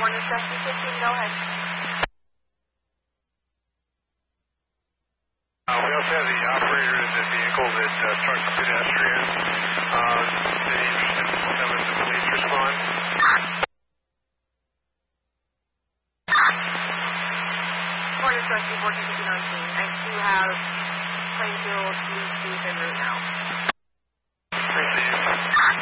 Morning, Rescue 15, go ahead. We also have the operator in the vehicle that struck the pedestrian. Any interest in having the police respond? Morning, Rescue 1459. I do have Plainfield Police Chief en route now. Thank you.